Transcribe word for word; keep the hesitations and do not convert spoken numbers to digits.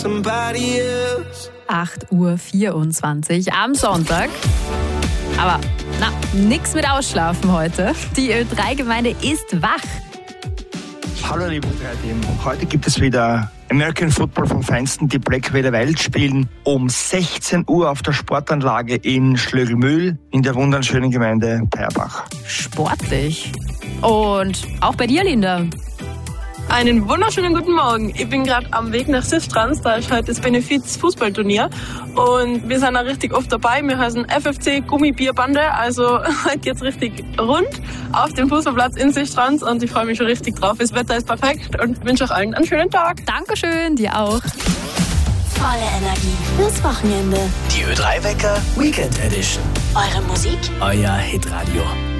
acht Uhr vierundzwanzig am Sonntag. Aber na, nix mit Ausschlafen heute. Die Ö drei Gemeinde ist wach. Hallo liebe Ö drei Team. Heute gibt es wieder American Football vom Feinsten. Die Black Widow Wild spielen um sechzehn Uhr auf der Sportanlage in Schlögelmühl in der wunderschönen Gemeinde Peierbach. Sportlich. Und auch bei dir, Linda. Einen wunderschönen guten Morgen. Ich bin gerade am Weg nach Sistrans, da ist heute das Benefiz-Fußballturnier und wir sind auch richtig oft dabei. Wir heißen F F C Gummibierbande, also heute geht's richtig rund auf dem Fußballplatz in Sistrans und ich freue mich schon richtig drauf. Das Wetter ist perfekt und wünsche euch allen einen schönen Tag. Dankeschön, dir auch. Volle Energie fürs Wochenende. Die Ö drei Wecker Weekend Edition. Eure Musik, euer Hitradio.